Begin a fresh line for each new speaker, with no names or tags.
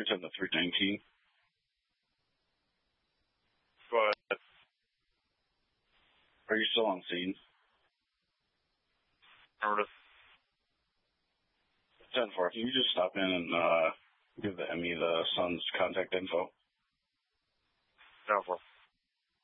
310 to 319.
But
Are you still on scene?
Sort of.
10-4, can you just stop in and give the ME the son's contact info?
10-4.